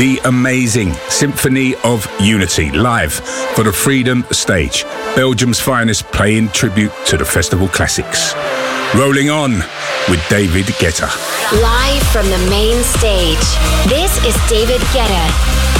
The amazing Symphony of Unity, live for the Freedom Stage. Belgium's finest, playing tribute to the festival classics. Rolling On with David Guetta. Live from the main stage, this is David Guetta.